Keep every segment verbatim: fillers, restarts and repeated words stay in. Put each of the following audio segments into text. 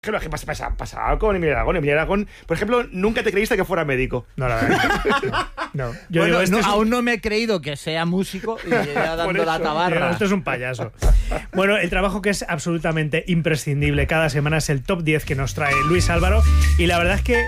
¿Qué pasa, pasa, pasa con Emilio Aragón? Emilio Aragón, por ejemplo, nunca te creíste que fuera médico. No, la verdad. No. Yo bueno, digo, este no, es un... aún no me he creído que sea músico y ya dando la tabarra. Esto es un payaso. Bueno, el trabajo que es absolutamente imprescindible cada semana es el top diez que nos trae Luis Álvaro. Y la verdad es que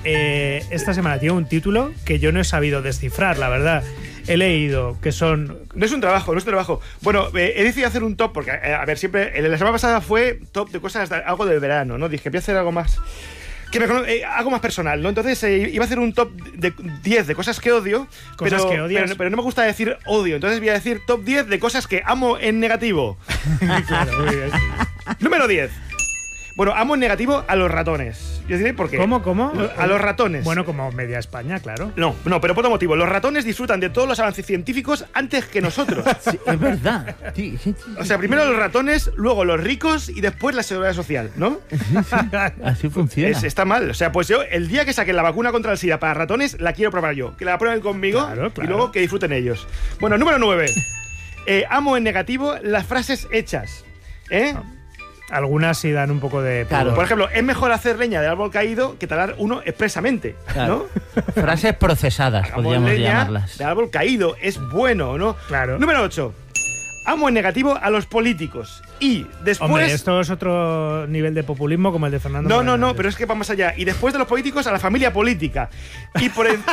eh, esta semana tiene un título que yo no he sabido descifrar, la verdad. He leído que son... No es un trabajo, no es un trabajo. Bueno, eh, he decidido hacer un top porque, eh, a ver, siempre... La semana pasada fue top de cosas, de, algo de verano, ¿no? Dije, voy a hacer algo más... Que me, eh, algo más personal, ¿no? Entonces eh, iba a hacer un top de diez de cosas que odio. Cosas pero, que odias. Pero, pero no me gusta decir odio. Entonces voy a decir top diez de cosas que amo en negativo. Claro, muy bien. Número diez. Bueno, amo en negativo a los ratones. Yo diré por qué. ¿Cómo, cómo? A los ratones. Bueno, como media España, claro. No, no, pero por otro motivo. Los ratones disfrutan de todos los avances científicos antes que nosotros. Sí, es verdad. Sí, sí, sí, o sea, primero los ratones, luego los ricos y después la seguridad social, ¿no? Sí, sí. Así funciona. Es, está mal. O sea, pues yo, el día que saquen la vacuna contra el SIDA para ratones, la quiero probar yo. Que la prueben conmigo Claro, claro. y luego que disfruten ellos. Bueno, número nueve. Eh, amo en negativo las frases hechas. ¿Eh? Algunas sí dan un poco de... Claro. Por ejemplo, es mejor hacer leña del árbol caído que talar uno expresamente, Claro. ¿no? Frases procesadas, Hagamos podríamos leña llamarlas. del árbol caído, es bueno, ¿no? Claro. Número ocho. Amo en negativo a los políticos. Y después... Hombre, esto es otro nivel de populismo como el de Fernando No, Moreno. no, no, pero es que va más allá. Y después de los políticos, a la familia política. Y por, en-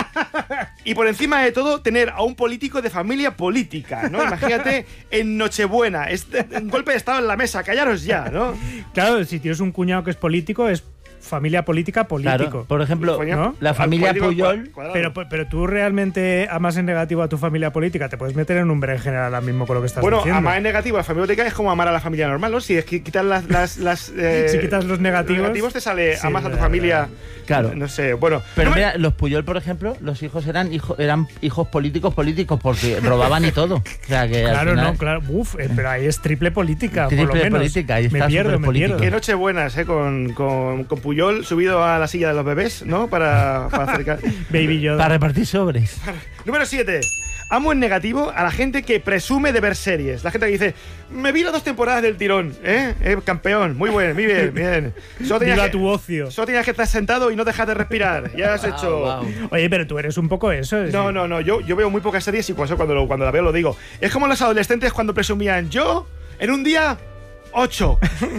y por encima de todo, tener a un político de familia política, ¿no? Imagínate en Nochebuena, este, un golpe de estado en la mesa, callaros ya, ¿no? Claro, si tienes un cuñado que es político, es familia política político. Claro, por ejemplo, Coño, la al familia político Puyol... cuadrado. Pero, pero tú realmente amas en negativo a tu familia política, te puedes meter en un berenjena ahora mismo con lo que estás Bueno, diciendo. amar en negativo a la familia política es como amar a la familia normal, ¿no? Si es que quitas las... las, las eh, Si quitas los negativos, te sale sí, amas a tu verdad, familia... verdad. Claro. No sé, bueno... Pero no me- mira, los Puyol, por ejemplo, los hijos eran, hijo, eran hijos políticos políticos porque robaban y todo. O sea que al Claro, final- no, claro. Uf, eh, pero ahí es triple política, por lo Triple menos. política, ahí me está pierdo, me superpolítico. pierdo. Qué noche buenas, ¿eh? Con, con, con Puyol subido a la silla de los bebés, ¿no? Para, para acercar... Baby Yoda. Para repartir sobres. Número siete. Amo en negativo a la gente que presume de ver series. La gente que dice, me vi las dos temporadas del tirón, ¿eh? eh campeón, muy bien, muy bien, bien. Solo tenías, Viva que, tu ocio. solo tenías que estar sentado y no dejar de respirar. Ya has hecho... Wow, wow. Oye, pero tú eres un poco eso. es- No, no, no, yo, yo veo muy pocas series y cuando, cuando, lo- cuando la veo lo digo. Es como los adolescentes cuando presumían, yo, en un día, ocho.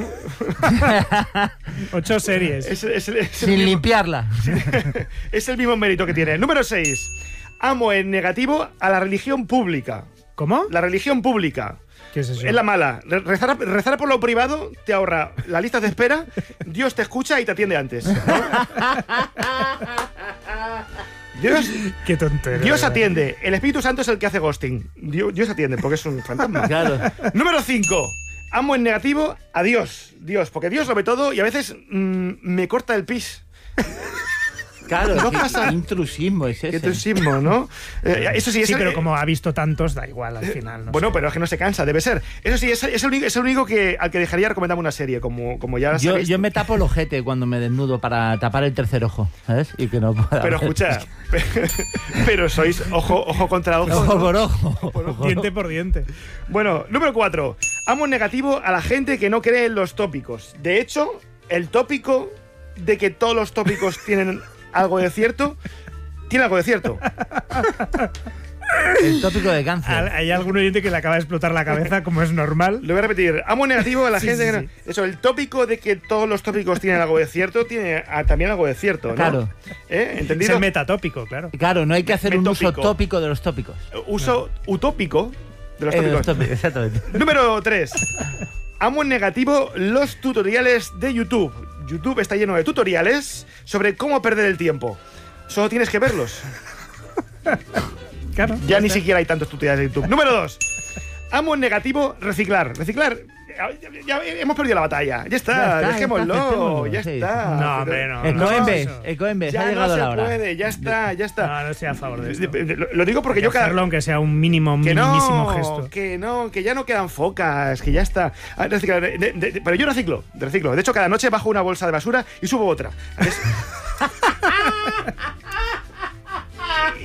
Ocho series. Es, es- es el Sin mismo, limpiarla. es el mismo mérito que tiene. Número seis. Amo en negativo a la religión pública. ¿Cómo? La religión pública. ¿Qué es eso? Es la mala. Re- Rezar, rezar por lo privado te ahorra las listas de espera, Dios te escucha y te atiende antes, ¿no? Dios, Qué tontería. Dios atiende. El Espíritu Santo es el que hace ghosting. Dios, Dios atiende porque es un fantasma. Claro. Número cinco. Amo en negativo a Dios. Dios, porque Dios lo ve todo y a veces mm, me corta el pis. Claro, No qué pasa- intrusismo es Qué ese. trusismo, ¿no? Eh, eso sí, es Sí, el- pero como ha visto tantos, da igual al final. No bueno, sé. pero es que no se cansa, debe ser. Eso sí, es, es el único, es el único que, al que dejaría recomendarme una serie, como, como ya Yo, sabéis. yo me tapo el ojete cuando me desnudo para tapar el tercer ojo, ¿sabes? Y que no pueda Pero ver. escucha, pero sois ojo, ojo contra ojo. Ojo ¿no? por ojo. Ojo por Diente ojo. por diente. Bueno, número cuatro. Amo en negativo a la gente que no cree en los tópicos. De hecho, el tópico de que todos los tópicos tienen algo de cierto, tiene algo de cierto. El tópico de cáncer. Al- Hay algún oyente que le acaba de explotar la cabeza, como es normal. Lo voy a repetir. Amo en negativo a la Sí, gente sí, que no... sí. Eso, el tópico de que todos los tópicos tienen algo de cierto, tiene ah, también algo de cierto, ¿no? Claro. ¿Eh? Es ¿Entendido? el metatópico, claro. Claro, no hay que hacer un uso Metópico. tópico de los tópicos. Uso utópico de los Eh, de los tópicos. tópicos, exactamente. Número tres. Amo en negativo los tutoriales de YouTube. YouTube está lleno de tutoriales sobre cómo perder el tiempo. Solo tienes que verlos. Claro. Ya ni siquiera hay tantos tutoriales de YouTube. Número dos. Amo en negativo reciclar. Reciclar. Ya, ya hemos perdido la batalla. Ya está, Ya está, ya dejémoslo. está, Ya aceptémoslo, sí. está. No, hombre, no. El no, Coembes, eso. el Coembes, Ya ha no llegado se la hora. puede, ya está, ya está. No, no estoy a favor de esto. Lo, lo digo porque Hay que yo cada... hacerlo aunque sea un mínimo, Que minimísimo no, gesto. que no, que ya no quedan focas, que ya está. Ah, reciclar, de- de- de- pero yo reciclo, reciclo. De hecho, cada noche bajo una bolsa de basura y subo otra. Es-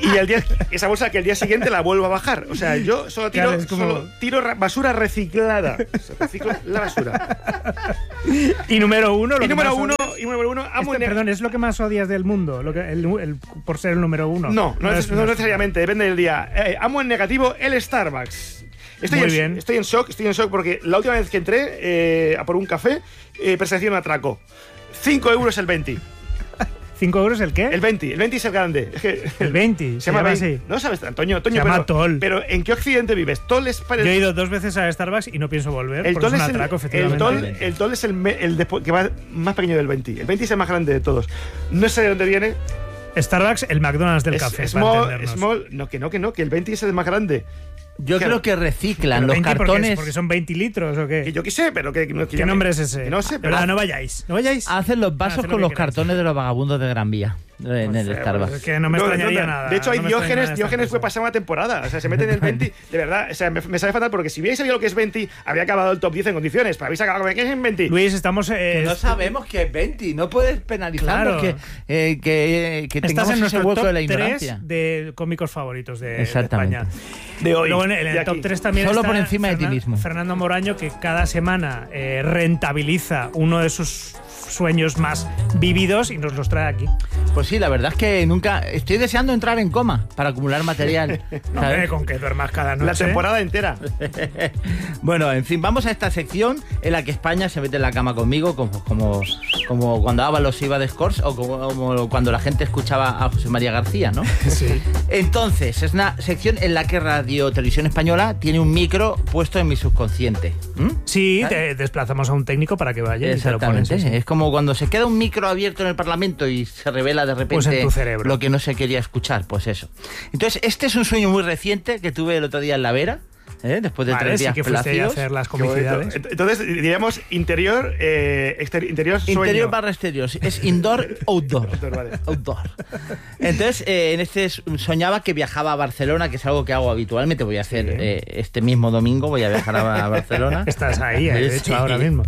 y el día, esa bolsa que el día siguiente la vuelvo a bajar. O sea, yo solo tiro, Claro, es como- solo tiro ra- basura reciclada. Se recicla la basura. Y número uno. Lo Y que número más uno, odias- y número uno, amo Este, en- perdón, ¿es lo que más odias del mundo? Lo que, el, el- por ser el número uno. No, no, es- neces- no necesariamente, depende del día. Eh, amo en negativo el Starbucks. Estoy Muy en, bien. Estoy en shock, estoy en shock porque la última vez que entré eh, a por un café, eh, presencié un atraco. cinco euros el veinte. ¿Cinco euros el qué? El veinte, el veinte es el grande. Es que- El veinte, se llama veinte. así. No sabes, Antonio, Antonio, Se llama pero, Toll. pero ¿en qué occidente vives? Toll es para Yo he ido dos veces a Starbucks y no pienso volver. el porque Toll es es un el, atraco, el efectivamente. Toll, el Toll es el, me- el despo- que va más pequeño del veinte. El veinte es el más grande de todos. No sé de dónde viene. Starbucks, el McDonald's del Es- café, para small, entendernos. small, no, que no, que no, que el veinte es el más grande. Yo Claro. creo que reciclan Pero los veinte, ¿por qué? cartones. Porque son veinte litros o qué. Que yo qué sé, pero que, que no- que ¿Qué ya me- nombre es ese? que no sé, pero Ah, no vayáis. No vayáis. Hacen los vasos Haced lo con que los queráis. cartones de los vagabundos de Gran Vía. En el Pues, Starbucks. Es que no me No, extrañaría no, no. nada. De hecho, hay no me extraña Diógenes. nada Diógenes esta fue cosa. pasar una temporada. O sea, se meten en el veinte. De verdad, o sea, me, me sabe fatal porque si hubierais sabido lo que es veinte, habría acabado el top diez en condiciones. Pero habéis acabado con que es en veinte. Luis, estamos. eh, Que no sabemos que es veinte, no puedes penalizar Claro. porque eh, que, que Estás tengamos en ese nuestro hueco top de la tres ignorancia. de cómicos favoritos de, de Exactamente. España. De hoy. Luego en el, en de el top aquí. tres también Solo está por encima de ti Fernan- mismo. Fernando Moraño, que cada semana eh, rentabiliza uno de sus sueños más vívidos y nos los trae aquí. Pues sí, la verdad es que nunca. Estoy deseando entrar en coma para acumular material. No, ¿sabes? hombre, con que duermas cada noche. La temporada entera. Bueno, en fin, vamos a esta sección en la que España se mete en la cama conmigo, como, como, como cuando Ábalos iba de Scores o como, como cuando la gente escuchaba a José María García, ¿no? Sí. Entonces, es una sección en la que Radio Televisión Española tiene un micro puesto en mi subconsciente. ¿Mm? Sí, ¿Sabes? te desplazamos a un técnico para que vaya y te lo pones. Exactamente. Sí, sí. Es como cuando se queda un micro abierto en el Parlamento y se revela de repente Pues en tu cerebro. lo que no se quería escuchar. Pues eso. Entonces, este es un sueño muy reciente que tuve el otro día en La Vera, ¿eh? Después de Vale, tres sí días que fuiste ahí a plácidos. hacer las Qué bonito. comicidades. Entonces, diríamos interior, eh, exterior, interior, sueño. Interior barra exterior. Es indoor, outdoor. Outdoor, vale. Outdoor. Entonces, eh, en este soñaba que viajaba a Barcelona, que es algo que hago habitualmente. Voy a hacer Sí. eh, este mismo domingo, voy a viajar a, a Barcelona. Estás ahí, eh, de hecho, Sí. ahora mismo.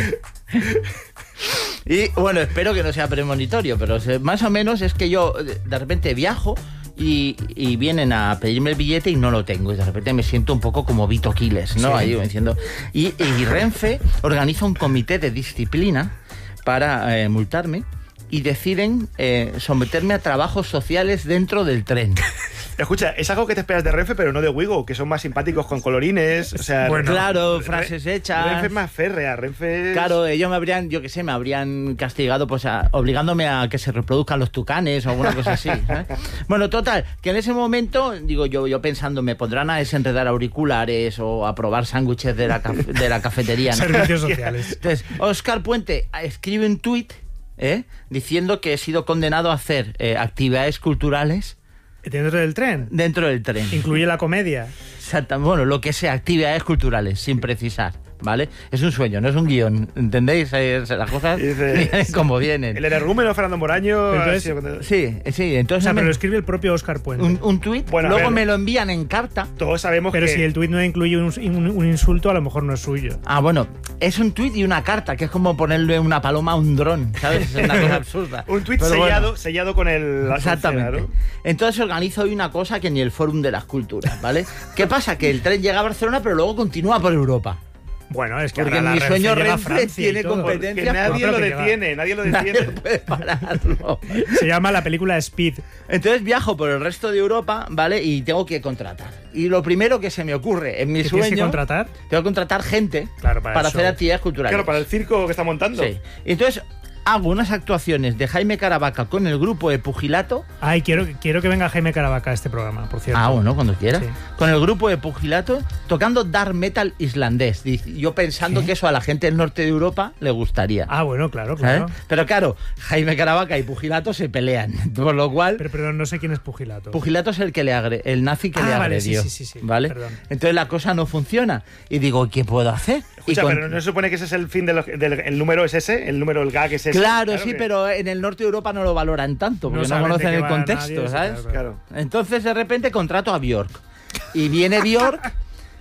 Y bueno, espero que no sea premonitorio, pero se- más o menos es que yo de de repente viajo y, y vienen a pedirme el billete y no lo tengo. Y de repente me siento un poco como Vito Quiles, ¿no? Sí. Ahí diciendo. Y, y Renfe organiza un comité de disciplina para eh, multarme y deciden eh, someterme a trabajos sociales dentro del tren. Escucha, es algo que te esperas de Renfe, pero no de Wigo, que son más simpáticos con colorines. O sea, Bueno, claro, Re- frases hechas. Renfe es más férrea, Renfe es... Claro, ellos me habrían, yo qué sé, me habrían castigado pues a- obligándome a que se reproduzcan los tucanes o alguna cosa así. ¿sabes? Bueno, total, que en ese momento, digo yo, yo pensando, me pondrán a desenredar auriculares o a probar sándwiches de la, caf- de la cafetería. ¿no? Servicios sociales. Entonces, Óscar Puente escribe un tuit ¿eh? diciendo que he sido condenado a hacer eh, actividades culturales Dentro del tren. dentro del tren. Incluye la comedia. Exacta- bueno, lo que sea, actividades culturales, sin precisar, ¿vale? Es un sueño, no es un guión, ¿entendéis? Es- las cosas Y dice- vienen como vienen. El energúmeno Fernando Moraño... Pero ha entonces- sido- Sí, sí, O entonces sea, me- pero lo escribe el propio Óscar Puente. un, un tuit, Bueno, a luego ver. me lo envían en carta. Todos sabemos Pero que... si el tuit no incluye un, un- un insulto, a lo mejor no es suyo. Ah, bueno, es un tuit y una carta, que es como ponerle una paloma a un dron, ¿sabes? Es una cosa absurda. Un tuit Pero bueno. sellado, sellado con el... la Exactamente. sulfera, ¿no? Entonces organizo hoy una cosa que ni el Fórum de las Culturas, ¿vale? ¿Qué pasa? Que el tren llega a Barcelona, pero luego continúa por Europa. Bueno, es que Porque ahora la mi Renfe sueño llega a Renfe Francia y tiene todo. competencia. Que nadie Pero lo que lleva- detiene, nadie lo Nadie detiene. puede pararlo. Se llama la película Speed. Entonces viajo por el resto de Europa, ¿vale? Y tengo que contratar. Y lo primero que se me ocurre en mi ¿Que tienes que sueño... contratar? Tengo que contratar gente Claro, para el hacer show. actividades culturales. Claro, para el circo que está montando. Sí. Y entonces hago unas actuaciones de Jaime Caravaca con el grupo de Pugilato. Ay, quiero, quiero que venga Jaime Caravaca a este programa, por cierto. Ah, bueno, cuando quiera. Sí. Con el grupo de Pugilato tocando dark metal islandés. Y yo pensando ¿Qué? que eso a la gente del norte de Europa le gustaría. Ah, bueno, claro, ¿sabes? claro. Pero claro, Jaime Caravaca y Pugilato se pelean. Por lo cual, Pero, pero no sé quién es Pugilato. Pugilato es el que le agre el nazi que Ah, le vale, agredió. sí, sí, sí, sí. ¿Vale? Perdón. Entonces la cosa no funciona. Y digo, ¿qué puedo hacer? Escucha, Y con- pero no se supone que ese es el fin de los- del el número es ese, el número, el gag es ese. Claro, sí, que- pero en el norte de Europa no lo valoran tanto, porque no, saben de conocen qué el va contexto, nadie, sí, ¿sabes? claro, Claro. Entonces de repente contrato a Bjork. Y viene Bjork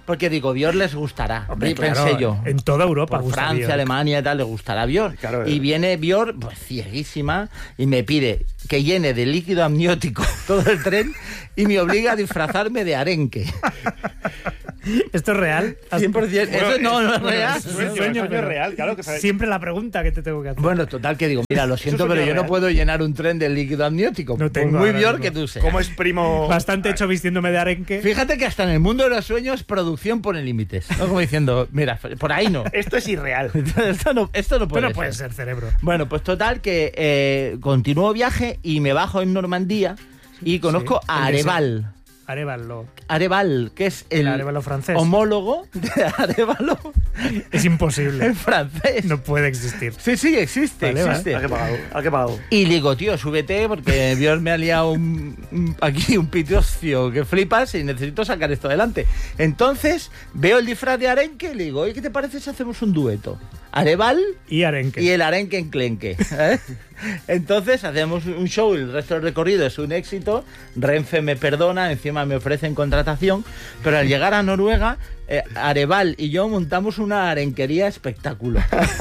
porque digo, Björk les gustará. Hombre, Y claro, pensé yo. en toda Europa Por gusta Francia, Björk. Alemania y tal, le gustará Björk. Claro, y eh. viene Björk, pues cieguísima, y me pide que llene de líquido amniótico todo el tren y me obliga a disfrazarme de arenque. ¿Esto es real? cien por ciento. Bueno, Eso no, no es bueno, real. es Es un sueño, sueño, es pero real, claro. Que sabe- Siempre la pregunta que te tengo que hacer. Bueno, total que digo, mira, lo siento, Eso pero suena yo no real. puedo llenar un tren de líquido amniótico. No tengo Muy ahora Björk mismo. que tú seas. ¿Cómo es primo? Bastante hecho vistiéndome de arenque. Fíjate que hasta en el mundo de los sueños, producción pone límites. ¿No? Como diciendo, mira, por ahí no. Esto es irreal. esto no, esto no puede Pero ser. puede ser cerebro. Bueno, pues total que eh, continúo viaje y me bajo en Normandía y conozco Sí, a el deseo. Areval. Arévalo. Areval, que es el, El Arévalo francés. homólogo de Arévalo Es imposible. en francés. No puede existir. Sí, sí, existe, Vale, vale. existe. ¿A qué pagado? ¿A qué pagado? Y le digo, tío, súbete porque Dios me ha liado un, un- aquí un pitocio que flipas y necesito sacar esto adelante. Entonces veo el disfraz de arenque y le digo, oye, ¿qué te parece si hacemos un dueto? Areval Y arenque. y el arenque enclenque. ¿eh? Entonces hacemos un show y el resto del recorrido es un éxito. Renfe me perdona, encima me ofrecen contratación, pero al llegar a Noruega, eh, Areval y yo montamos una arenquería espectáculo.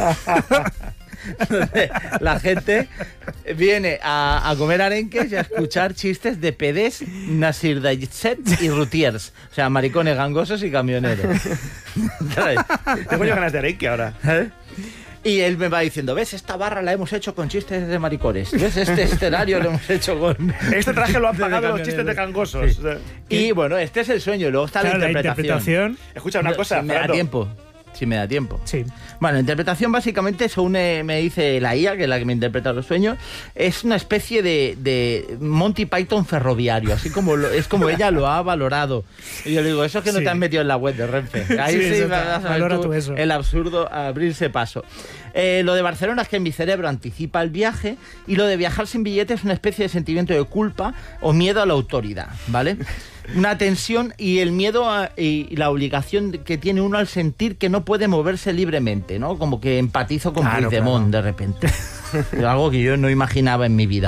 Donde la gente viene a, a comer arenques y a escuchar chistes de pedés, Nasir Dayset y Rutiers. O sea, maricones gangosos y camioneros. ¿Sabes? Tengo yo ganas de arenque ahora. ¿Eh? Y él me va diciendo, ¿ves? Esta barra la hemos hecho con chistes de maricones. ¿Ves? Este escenario lo hemos hecho con... Este traje lo han de pagado los camioneros. chistes de cangosos. Sí. O sea, Y bueno, este es el sueño. Luego está Claro, la interpretación. escucha una No, cosa, si me da Fernando. tiempo. Si me da tiempo. Sí. Bueno, la interpretación básicamente, según eh, me dice la I A, que es la que me interpreta los sueños, es una especie de, de Monty Python ferroviario, así como lo- es como ella lo ha valorado. Y yo le digo, eso es que no Sí. te has metido en la web de Renfe. Ahí Sí, sí, eso vas está. a ver Valora tú tú eso. el absurdo a abrirse paso. Eh, lo de Barcelona es que mi cerebro anticipa el viaje y lo de viajar sin billete es una especie de sentimiento de culpa o miedo a la autoridad, ¿vale? Una tensión y el miedo a- y la obligación que tiene uno al sentir que no puede moverse libremente, ¿no? Como que empatizo con Claro, Puigdemont de repente. Algo que yo no imaginaba en mi vida.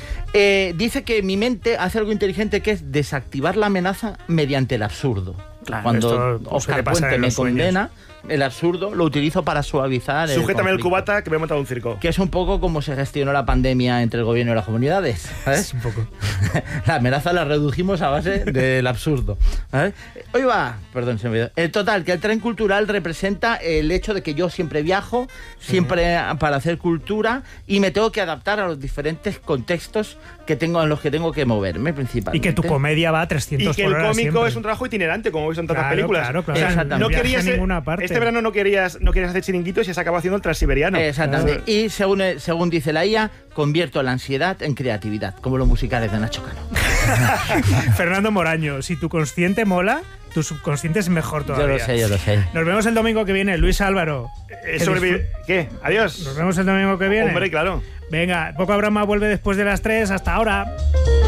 Eh, dice que mi mente hace algo inteligente que es desactivar la amenaza mediante el absurdo. Claro, Cuando esto suele Oscar pasar Puente en me los sueños. condena, el absurdo lo utilizo para suavizar Sujétame el conflicto. cubata que me he montado un circo. Que es un poco como se gestionó la pandemia entre el gobierno y las comunidades. ¿sabes? Es un poco. La amenaza la redujimos a base del absurdo. ¿sabes? Hoy va, perdón, se me olvidó. El total, que el tren cultural representa el hecho de que yo siempre viajo, siempre para hacer cultura y me tengo que adaptar a los diferentes contextos que tengo en los que tengo que moverme Y principalmente. que tu comedia va a Y trescientos que por el hora cómico siempre. es un trabajo itinerante, como he visto en tantas Claro, películas. claro, claro. O sea, Exactamente. no viaja querías a eh, ninguna parte. Este verano no querías, no querías hacer chiringuitos y has acabado haciendo el transiberiano. Exactamente. Y según, según dice la I A, convierto la ansiedad en creatividad, como los musicales de Nacho Cano. Fernando Moraño, si tu consciente mola, tu subconsciente es mejor Yo todavía. lo sé, yo lo sé. Nos vemos el domingo que viene, Luis Álvaro. Eh, Que sobrevivi- disfr- ¿Qué? Adiós. Nos vemos el domingo que viene. Hombre, claro. Venga, Poco Brahma vuelve después de las tres. Hasta ahora.